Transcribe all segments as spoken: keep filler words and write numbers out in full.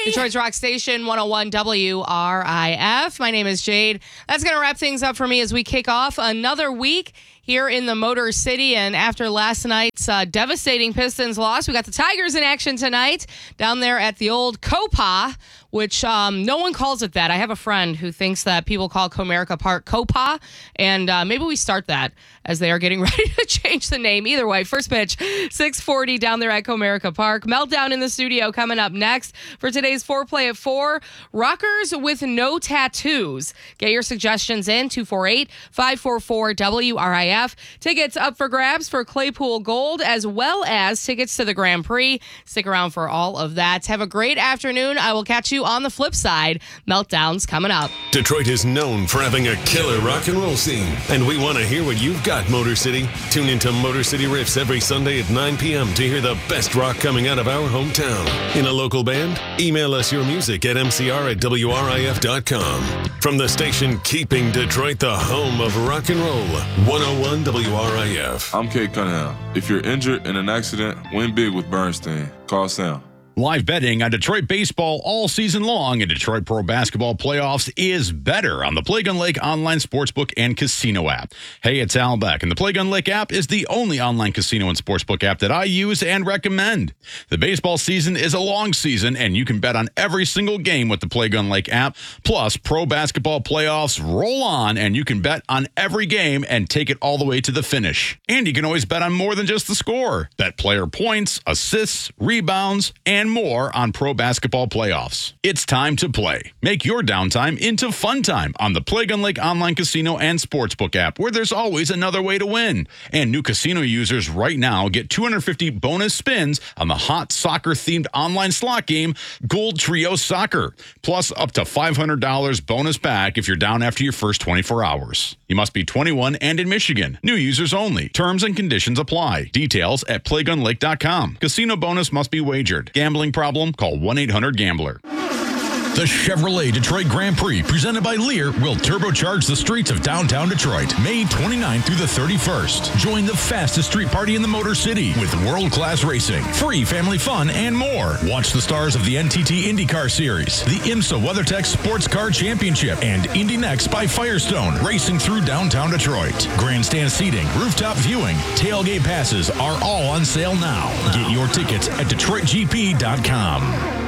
Detroit's Rock Station, one oh one W R I F. My name is Jade. That's going to wrap things up for me as we kick off another week here in the Motor City. And after last night's uh, devastating Pistons loss, we got the Tigers in action tonight down there at the old Copa, which um, no one calls it that. I have a friend who thinks that people call Comerica Park Copa, and uh, maybe we start that as they are getting ready to change the name. Either way, first pitch, six forty down there at Comerica Park. Meltdown in the studio coming up next. For today's foreplay at four, rockers with no tattoos. Get your suggestions in, two four eight, five four four, W R I F. Tickets up for grabs for Claypool Gold, as well as tickets to the Grand Prix. Stick around for all of that. Have a great afternoon. I will catch you on the flip side. Meltdown's coming up. Detroit is known for having a killer rock and roll scene, and we want to hear what you've got, Motor City. Tune into Motor City Riffs every Sunday at nine p.m. to hear the best rock coming out of our hometown. In a local band? Email us your music at m c r at w r i f dot com. From the station keeping Detroit the home of rock and roll, one oh one W R I F. I'm Kate Cunningham. If you're injured in an accident, win big with Bernstein. Call Sam. Live betting on Detroit baseball all season long and Detroit Pro Basketball playoffs is better on the Play Gun Lake online sportsbook and casino app. Hey, it's Al Beck, and the Play Gun Lake app is the only online casino and sportsbook app that I use and recommend. The baseball season is a long season, and you can bet on every single game with the Play Gun Lake app. Plus, pro basketball playoffs roll on, and you can bet on every game and take it all the way to the finish. And you can always bet on more than just the score. Bet player points, assists, rebounds, and more on pro basketball playoffs. It's time to play. Make your downtime into fun time on the Play Gun Lake online casino and sportsbook app, where there's always another way to win. And new casino users right now get two hundred fifty bonus spins on the hot soccer-themed online slot game, Gold Trio Soccer, plus up to five hundred dollars bonus back if you're down after your first twenty-four hours. You must be twenty-one and in Michigan. New users only. Terms and conditions apply. Details at play gun lake dot com. Casino bonus must be wagered. Gambling problem? Call one eight hundred gambler. The Chevrolet Detroit Grand Prix, presented by Lear, will turbocharge the streets of downtown Detroit, May twenty-ninth through the thirty-first. Join the fastest street party in the Motor City with world-class racing, free family fun, and more. Watch the stars of the N T T IndyCar Series, the IMSA WeatherTech Sports Car Championship, and Indy Next by Firestone, racing through downtown Detroit. Grandstand seating, rooftop viewing, tailgate passes are all on sale now. Get your tickets at detroit g p dot com.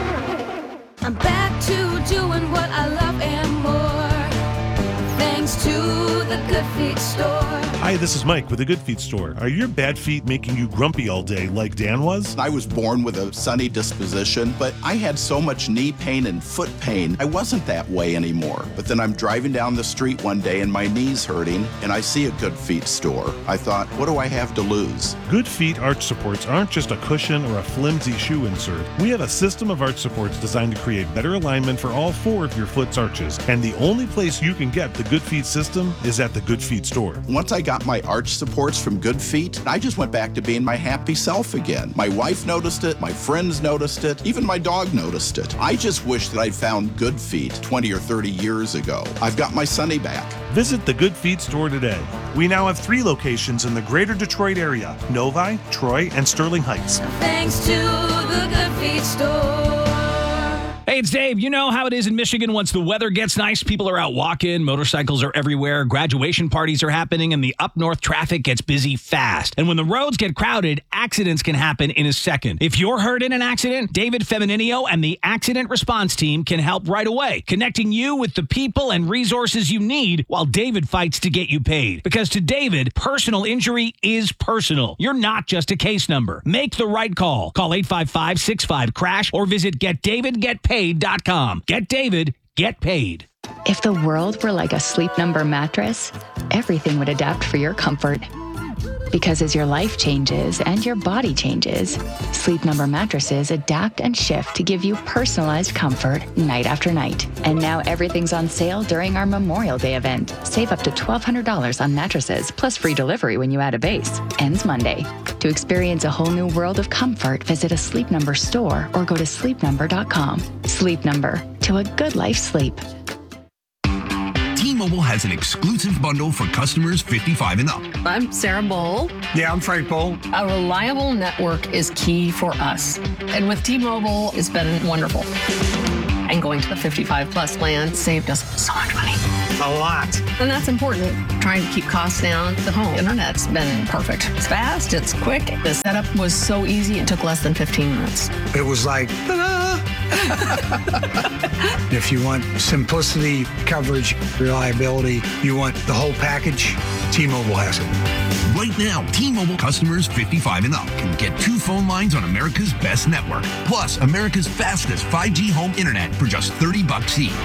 I'm back to doing what I love and more, thanks to the Good Feet store. Hi, this is Mike with the Good Feet store. Are your bad feet making you grumpy all day like Dan was? I was born with a sunny disposition, but I had so much knee pain and foot pain, I wasn't that way anymore. But then I'm driving down the street one day and my knee's hurting, and I see a Good Feet store. I thought, what do I have to lose? Good Feet arch supports aren't just a cushion or a flimsy shoe insert. We have a system of arch supports designed to create better alignment for all four of your foot's arches. And the only place you can get the Good Feet system is at the Good Feet store. Once I got my arch supports from Good Feet, I just went back to being my happy self again. My wife noticed it, my friends noticed it, even my dog noticed it. I just wish that I'd found Good Feet twenty or thirty years ago. I've got my Sunny back. Visit the Good Feet store today. We now have three locations in the greater Detroit area: Novi, Troy, and Sterling Heights. Thanks to the Good Feet store. Hey, it's Dave. You know how it is in Michigan. Once the weather gets nice, people are out walking, motorcycles are everywhere, graduation parties are happening, and the up north traffic gets busy fast. And when the roads get crowded, accidents can happen in a second. If you're hurt in an accident, David Femininio and the accident response team can help right away, connecting you with the people and resources you need while David fights to get you paid. Because to David, personal injury is personal. You're not just a case number. Make the right call. Call eight five five, six five, crash or visit get david get paid dot com. Get David, get paid. If the world were like a Sleep Number mattress, everything would adapt for your comfort. Because as your life changes and your body changes, Sleep Number mattresses adapt and shift to give you personalized comfort night after night. And now everything's on sale during our Memorial Day event. Save up to twelve hundred dollars on mattresses, plus free delivery when you add a base. Ends Monday. To experience a whole new world of comfort, visit a Sleep Number store or go to sleep number dot com. Sleep Number. To a good life sleep. T-Mobile has an exclusive bundle for customers fifty-five and up. I'm Sarah Bowl. Yeah, I'm Frank Bowl. A reliable network is key for us. And with T-Mobile, it's been wonderful. And going to the fifty-five plus plan saved us so much money. A lot. And that's important. Trying to keep costs down. The home internet's been perfect. It's fast, it's quick. The setup was so easy, it took less than fifteen minutes. It was like, ta-da! If you want simplicity, coverage, reliability, you want the whole package, T-Mobile has it. Right now, T-Mobile customers fifty-five and up can get two phone lines on America's best network, plus America's fastest five G home internet for just thirty bucks each.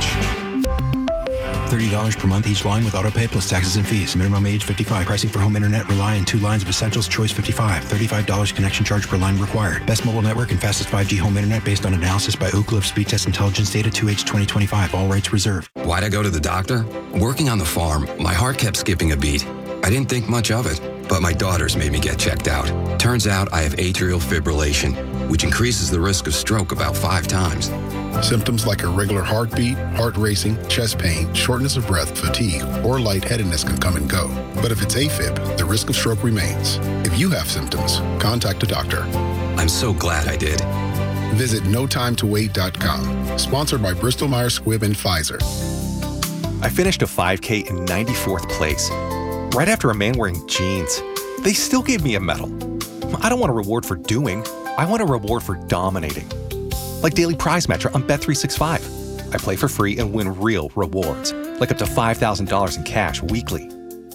thirty dollars per month each line with autopay plus taxes and fees. Minimum age fifty-five. Pricing for home internet rely on two lines of Essentials. Choice fifty-five. thirty-five dollars connection charge per line required. Best mobile network and fastest five G home internet based on analysis by Ookla of Speed Test Intelligence data two H twenty twenty-five. All rights reserved. Why'd I go to the doctor? Working on the farm, my heart kept skipping a beat. I didn't think much of it, but my daughters made me get checked out. Turns out I have atrial fibrillation, which increases the risk of stroke about five times. Symptoms like irregular heartbeat, heart racing, chest pain, shortness of breath, fatigue, or lightheadedness can come and go. But if it's AFib, the risk of stroke remains. If you have symptoms, contact a doctor. I'm so glad I did. Visit no time to wait dot com. Sponsored by Bristol Myers Squibb and Pfizer. I finished a five K in ninety-fourth place, right after a man wearing jeans. They still gave me a medal. I don't want a reward for doing. I want a reward for dominating. Like Daily Prize Matcher on Bet three sixty-five. I play for free and win real rewards, like up to five thousand dollars in cash weekly.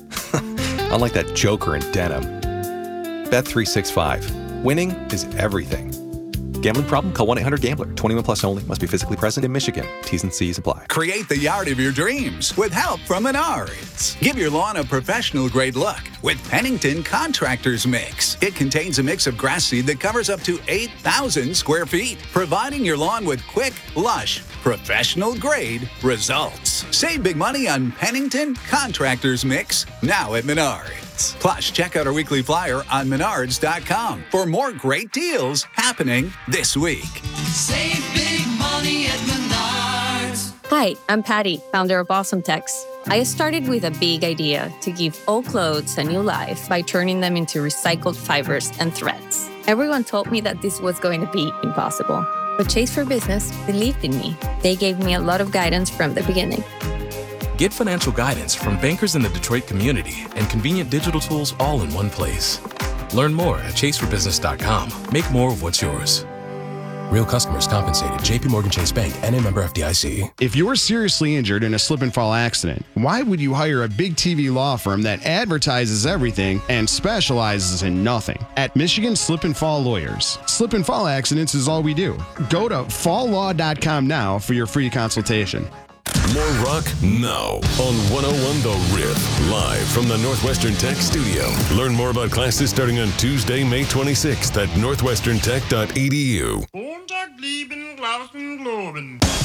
Unlike that joker in denim. Bet three sixty-five. Winning is everything. Gambling problem? Call one eight hundred gambler. twenty-one plus only. Must be physically present in Michigan. T's and C's apply. Create the yard of your dreams with help from Menards. Give your lawn a professional-grade look with Pennington Contractors Mix. It contains a mix of grass seed that covers up to eight thousand square feet, providing your lawn with quick, lush, professional-grade results. Save big money on Pennington Contractors Mix now at Menards. Plus, check out our weekly flyer on menards dot com for more great deals happening this week. Save big money at Menards. Hi, I'm Patty, founder of Awesome Tex. I started with a big idea to give old clothes a new life by turning them into recycled fibers and threads. Everyone told me that this was going to be impossible, but Chase for Business believed in me. They gave me a lot of guidance from the beginning. Get financial guidance from bankers in the Detroit community and convenient digital tools all in one place. Learn more at chase for business dot com. Make more of what's yours. Real customers compensated. J P Morgan Chase Bank, N A member F D I C. If you're seriously injured in a slip and fall accident, why would you hire a big T V law firm that advertises everything and specializes in nothing? At Michigan Slip and Fall Lawyers, slip and fall accidents is all we do. Go to fall law dot com now for your free consultation. More rock now on one oh one The Rip, live from the Northwestern Tech studio. Learn more about classes starting on Tuesday, May twenty-sixth at northwestern tech dot e d u.